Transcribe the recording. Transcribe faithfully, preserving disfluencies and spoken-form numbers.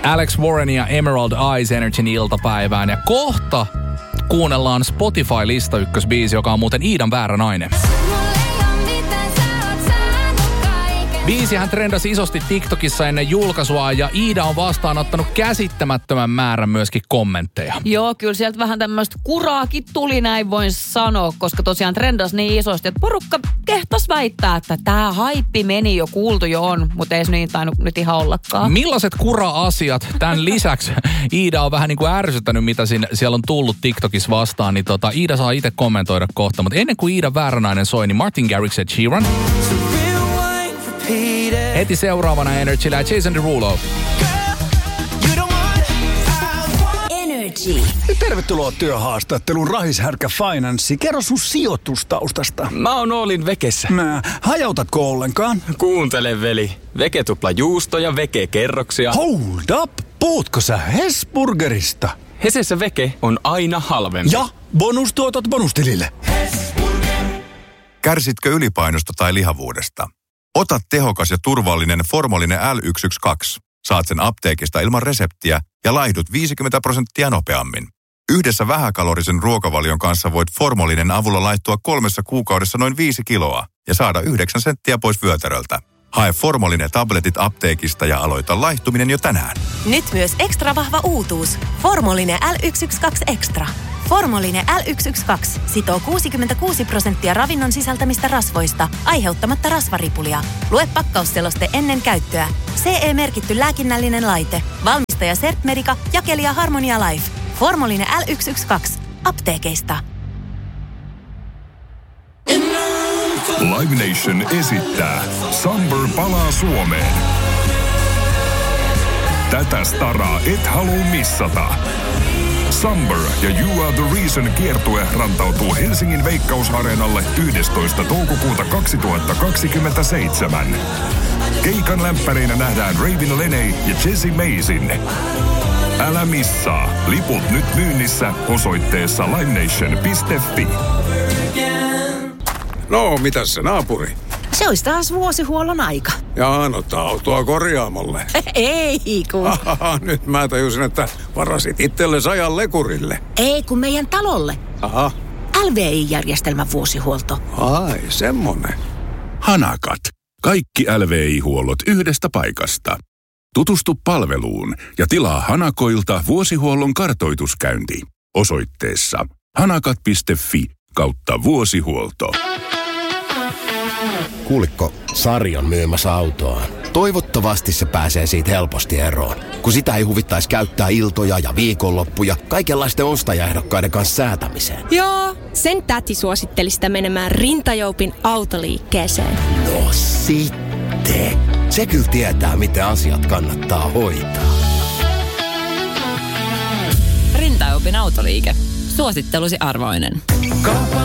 Alex Warren ja Emerald Eyes Energyn iltapäivään. Ja kohta kuunnellaan Spotify-lista ykkösbiisi, joka on muuten Iidan väärä nainen. Biisihän trendasi isosti TikTokissa ennen julkaisua ja Iida on vastaanottanut käsittämättömän määrän myöskin kommentteja. Joo, kyllä sieltä vähän tämmöistä kuraakin tuli, näin voin sanoa, koska tosiaan trendasi niin isosti, että porukka kehtas väittää, että tämä haippi meni jo, kuultu jo on, mutta ei se niin tainnut nyt ihan ollakaan. Millaiset kura-asiat tämän lisäksi Iida on vähän niin kuin ärsyttänyt, mitä siinä, siellä on tullut TikTokissa vastaan, niin tota, Iida saa itse kommentoida kohta. Mutta ennen kuin Iidan vääränäinen soi, niin Martin Garrix ja Sheeran. Heti seuraavana Energyllä ja Jason Derulo. Energy. Tervetuloa työhaastatteluun Rahishärkä Finance. Kerro sun sijoitustaustasta. Mä oon Oolin Vekessä. Mä, hajautatko ollenkaan? Kuuntele veli. Veke tupla juusto ja Veke kerroksia. Hold up! Puhutko sä Hesburgerista? Hesessä Veke on aina halvempi. Ja bonustuotot bonustilille. Kärsitkö ylipainosta tai lihavuudesta? Ota tehokas ja turvallinen Formolinen L yksi yksi kaksi. Saat sen apteekista ilman reseptiä ja laihdut viisikymmentä prosenttia nopeammin. Yhdessä vähäkalorisen ruokavalion kanssa voit Formolinen avulla laittua kolmessa kuukaudessa noin viisi kiloa ja saada yhdeksän senttiä pois vyötäröltä. Hae Formolinen tabletit apteekista ja aloita laihtuminen jo tänään. Nyt myös ekstra vahva uutuus. Formolinen L yksi yksi kaksi Extra. Formolinen L yksi yksi kaksi sitoo kuusikymmentäkuusi prosenttia ravinnon sisältämistä rasvoista, aiheuttamatta rasvaripulia. Lue pakkausseloste ennen käyttöä. C E-merkitty lääkinnällinen laite. Valmistaja Sertmedica, jakelija Harmonia Life. Formolinen L yksi yksi kaksi. Apteekeista. Live Nation esittää Samber palaa Suomeen. Tätä staraa et halua missata. Samber ja You Are The Reason -kiertue rantautuu Helsingin Veikkausareenalle yhdestoista toukokuuta kaksituhattakaksikymmentäseitsemän. Keikan lämpäreinä nähdään Raven Leney ja Jessie Mason. Älä missaa. Liput nyt myynnissä osoitteessa livenation piste fi. No, mitäs se naapuri? Se olisi taas vuosihuollon aika. Jaa, no autoa korjaamolle. Ei kun. Ahaha, nyt mä tajusin, että varasit itsellesi ajan lekurille. Ei kun meidän talolle. Aha. L V I-järjestelmän vuosihuolto. Ai, semmonen. Hanakat. Kaikki L V I-huollot yhdestä paikasta. Tutustu palveluun ja tilaa Hanakoilta vuosihuollon kartoituskäynti. Osoitteessa hanakat piste fi kautta vuosihuolto. Kuulikko, Sari on myymässä autoaan. Toivottavasti se pääsee siitä helposti eroon, kun sitä ei huvittaisi käyttää iltoja ja viikonloppuja kaikenlaisten ostajaehdokkaiden kanssa säätämiseen. Joo, sen täti suositteli sitä menemään Rintajoupin autoliikkeeseen. No sitten. Se kyllä tietää, miten asiat kannattaa hoitaa. Rintajoupin autoliike. Suosittelusi arvoinen.